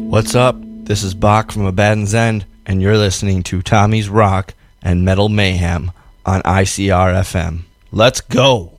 What's up? This is Bach from Abaddon's End, and you're listening to Tommy's Rock and Metal Mayhem on ICR FM. Let's go!